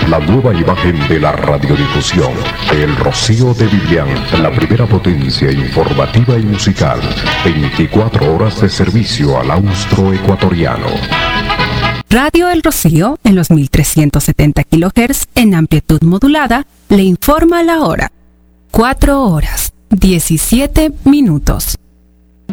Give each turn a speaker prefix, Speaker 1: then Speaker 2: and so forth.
Speaker 1: la nueva imagen de la radiodifusión. El Rocío de Vivian, la primera potencia informativa y musical. 24 horas de servicio al austroecuatoriano.
Speaker 2: Radio El Rocío, en los 1370 kHz en amplitud modulada, le informa la hora. 4 horas, 17 minutos.